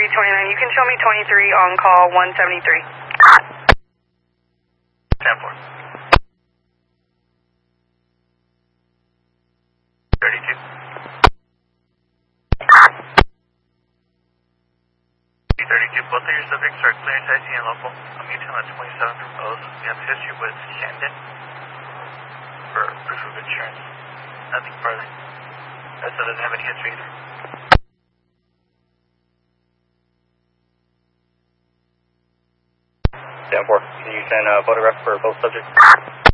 329. You can show me 23 on call 173. 10-4. 32. 32, both of your subjects are clearance IC and local. I'm meeting on 27 from O's. We have history with Shandon for proof of insurance. Nothing further. That doesn't have any history either. 10-4. Can you send a photograph for both subjects?